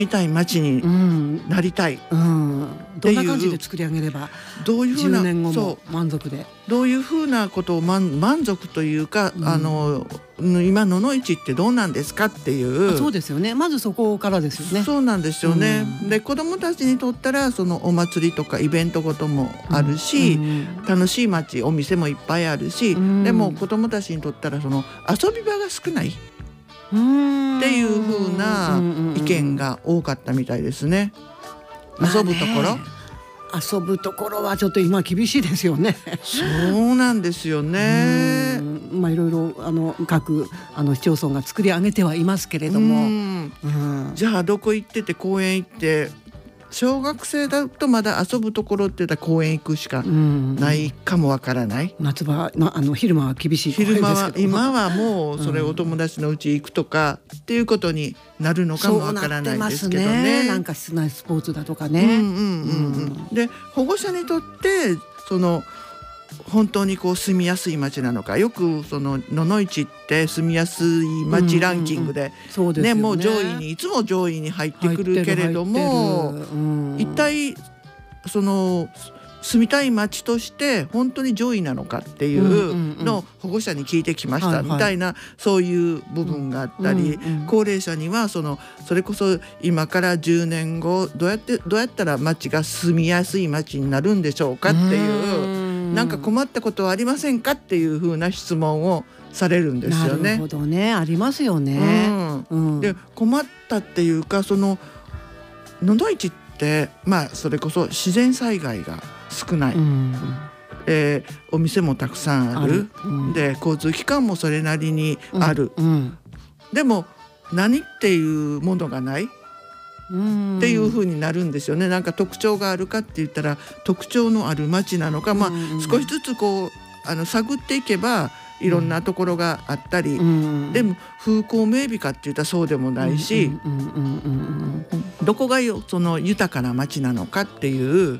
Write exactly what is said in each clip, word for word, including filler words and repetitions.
みたい街になりたい、 うんうん、どんな感じで作り上げればどういうふうなじゅうねんごも満足でどういうふうなことを満、満足というか、うん、あの今野々市ってどうなんですかっていう。 そうですよね、まずそこからですよね。 そうなんですよね、うん、で子どもたちにとったらそのお祭りとかイベントごともあるし、うん、楽しい街お店もいっぱいあるし、うん、でも子どもたちにとったらその遊び場が少ないっていう風な意見が多かったみたいですね。遊ぶところ、 遊ぶところはちょっと今厳しいですよね。 そうなんですよね。 まあいろいろあの各あの市町村が作り上げてはいますけれども、うんうん、 じゃあどこ行ってて公園行って小学生だとまだ遊ぶところって言ったら公園行くしかないかもわからない、 うん、夏場なあの昼間は厳しい昼間は今はもうそれお友達のうち行くとかっていうことになるのかもわからないですけど ね, そうなってますね。なんか室内スポーツだとかね、うんうんうんうん、 で保護者にとってその本当にこう住みやすい街なのか、よくその野々市って住みやすい街ランキングでもう上位にいつも上位に入ってくるけれども、うん、一体その住みたい街として本当に上位なのかっていうのを保護者に聞いてきましたみたいな、そういう部分があったり、高齢者にはそのそれこそ今からじゅうねんごどうやってどうやったら街が住みやすい街になるんでしょうかっていう、なんか困ったことはありませんかっていうふうな質問をされるんですよね。 なるほどね、ありますよね、 うんうん、で困ったっていうか、その野々市ってまあそれこそ自然災害が少ない、うんえー、お店もたくさんある、ある、うん、で交通機関もそれなりにある、うんうん、でも何っていうものがないっていう風になるんですよね。なんか特徴があるかって言ったら特徴のある街なのか、まあ、少しずつこうあの探っていけばいろんなところがあったり、うん、でも風光明媚かって言ったらそうでもないし、どこがよその豊かな街なのかっていう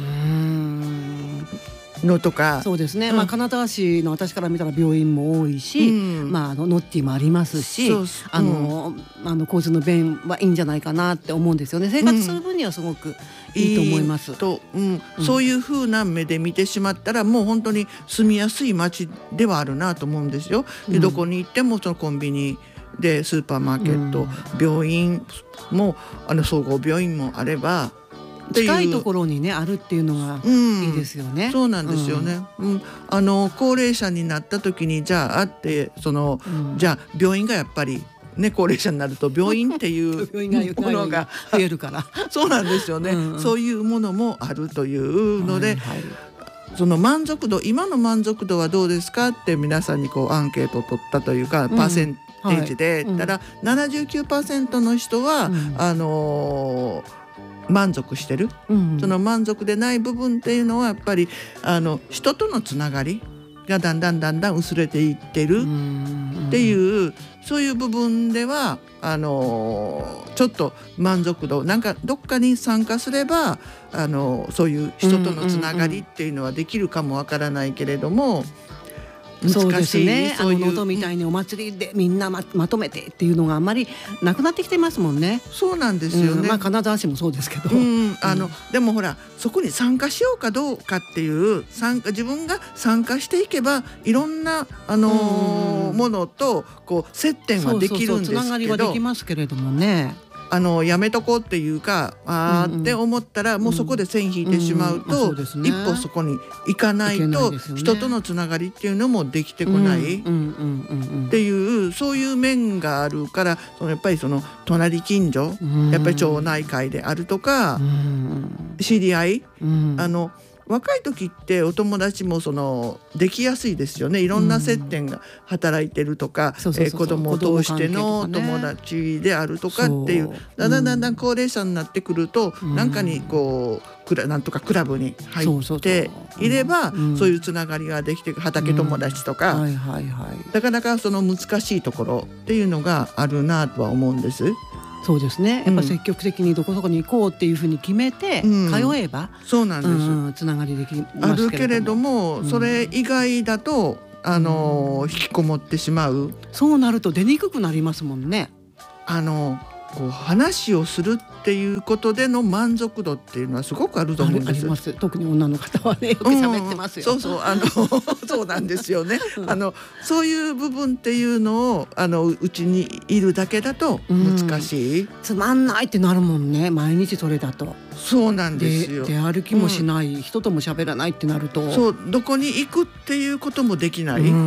のとか。 そうですね、うん、まあ、金沢市の私から見たら病院も多いし、うん、まあ、あのノッティもありますし、そうそう、あの、うん、あの交通の便はいいんじゃないかなって思うんですよね。生活する分にはすごくいいと思います、 いいと、うんうん、そういう風な目で見てしまったらもう本当に住みやすい街ではあるなと思うんですよ、うん、どこに行ってもそのコンビニでスーパーマーケット、うん、病院もあの総合病院もあれば近いところにねあるっていうのがいいですよね、 うん、そうなんですよね、うんうん、あの高齢者になった時にじゃああってその、うん、じゃあ病院がやっぱりね、高齢者になると病院っていうものが増えるからそうなんですよね、うんうん、そういうものもあるというので、はいはい、その満足度今の満足度はどうですかって皆さんにこうアンケートを取ったというか、うん、パーセンテージで言ったら、はい、ななじゅうきゅうパーセント の人は、うん、あのー満足してる、うんうん、その満足でない部分っていうのはやっぱりあの人とのつながりがだんだんだんだん薄れていってるっていう、うんうん、そういう部分ではあのちょっと満足度なんかどっかに参加すればあのそういう人とのつながりっていうのはできるかもわからないけれども、 そうですね、あの能登みたいにお祭りでみんな ま, まとめてっていうのがあんまりなくなってきてますもんね。 そうなんですよね、 うん、まあ、金沢市もそうですけど、 うんあのうん、でもほらそこに参加しようかどうかっていう参加自分が参加していけばいろんな、あのーうん、ものとこう接点はできるんですけど、 つながりはできますけれどもね、 あのやめとこうっていうかあーって思ったら、うんうん、もうそこで線引いてしまうと、うんうん、そうですね、一歩そこに行かないとい、ね、人とのつながりっていうのもできてこないっていうそういう面があるから、そのやっぱりその隣近所、うん、やっぱり町内会であるとか、うん、知り合い、うん、あの若い時ってお友達もそのできやすいですよね。いろんな接点が働いてるとか、子供を通しての友達であるとかっていう、だんだんだんだん高齢者になってくると、うん、なんかにこうクラなんとかクラブに入っていれば、うん、そういうつながりができて畑友達とか、うんはいはいはい、なかなかその難しいところっていうのがあるなとは思うんです。 そうですね、やっぱ積極的にどこそこに行こうっていうふうに決めて通えば、 うん、そうなんです、 うん、つながりできますけれども、 あるけれども、うん、それ以外だとあの、うん、引きこもってしまう。 そうなると出にくくなりますもんね。 あのこう話をするっていうことでの満足度っていうのはすごくあると思うんです。 あります。特に女の方はねよく喋ってますよ、 うん、そうそうあのそうなんですよね、うん、あのそういう部分っていうのをあのうちにいるだけだと難しい、うん、 つまんないってなるもんね、毎日それだと。 そうなんですよ。 で出歩きもしない、うん、人とも喋らないってなると、 そうどこに行くっていうこともできない、 うん、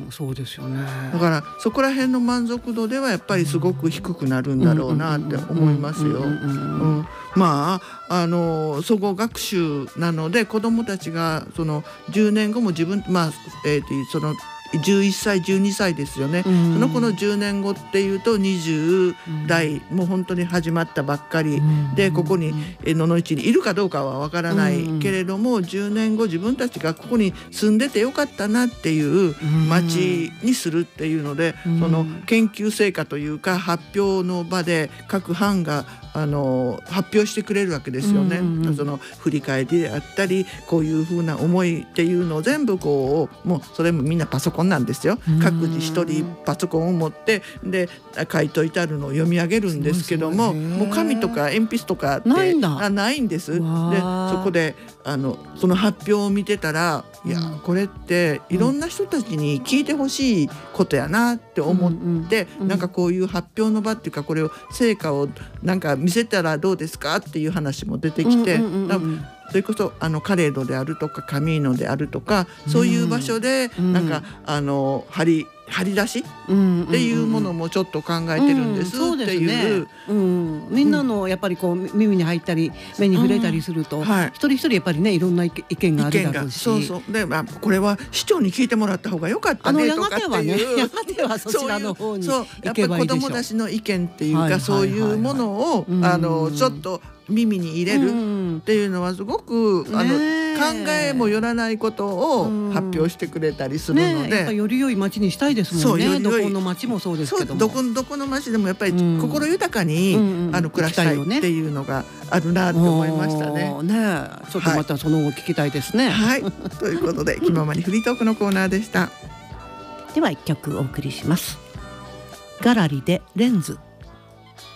そうですよね。 だからそこら辺の満足度ではやっぱりすごく低くなるんだろうなって思いますよ。まああの総合学習なので子どもたちがそのじゅうねんごも自分まあ、えー、そのじゅういっさいじゅうにさいですよね、うん、その子のじゅうねんごっていうとにじゅう代、うん、もう本当に始まったばっかり、うん、でここに野々市にいるかどうかはわからないけれども、うん、じゅうねんご自分たちがここに住んでてよかったなっていう町にするっていうので、うん、その研究成果というか発表の場で各班があの発表してくれるわけですよね、うんうん、その振り返りであったりこういうふうな思いっていうのを全部こうもうそれもみんなパソコンなんですよ。各自一人パソコンを持ってで書いといてあるのを読み上げるんですけども、もう紙とか鉛筆とかってないんだ。 あないんです。でそこであのその発表を見てたら、いやこれっていろんな人たちに聞いてほしいことやなって思って、うんうん、なんかこういう発表の場っていうかこれを成果をなんか見せたらどうですかっていう話も出てきて、うんうんうんうん、それこそあのカレードであるとかカミーノであるとかそういう場所でなんか、うん、あの張り張り出しっていうものもちょっと考えてるんですっていう、 みんなのやっぱりこう耳に入ったり目に触れたりすると、うんはい、一人一人やっぱりねいろんな意見があるだろうし、 そうそうで、まあ、これは市長に聞いてもらった方が良かったねとかっていう、あのやがてはね、 やがてはそちらの方に行けばいいでしょう。 やっぱり子どもたちの意見っていうか、はいはいはいはい、そういうものを、うん、あのちょっと耳に入れるっていうのはすごく、うん、あの考えもよらないことを発表してくれたりするので、ね、 やっぱより良い街にしたいですもんね。そうどこの街もそうですけども、 どこ、どこの街でもやっぱり心豊かに、うん、あの暮らしたいっていうのがあるなと思いましたね。 ねちょっとまたその後聞きたいですね。 はい、はい、ということで気ままにフリートークのコーナーでした。 では一曲お送りします。ガラリでレンズ。